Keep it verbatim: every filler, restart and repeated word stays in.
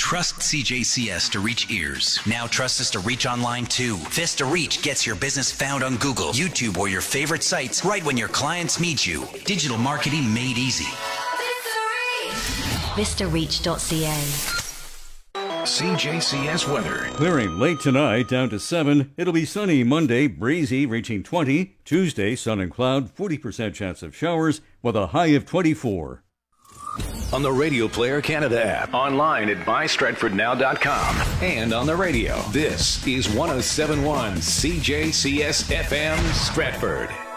trust C J C S to reach ears. Now trust us to reach online too. Vista Reach gets your business found on Google, YouTube, or your favorite sites right when your clients need you. Digital marketing made easy. Vista Reach dot C A. C J C S weather. Clearing late tonight down to seven. It'll be sunny Monday, breezy reaching twenty. Tuesday, sun and cloud, forty percent chance of showers with a high of twenty-four. On the Radio Player Canada app, online at my stratford now dot com, and on the radio. This is one oh seven point one C J C S F M Stratford.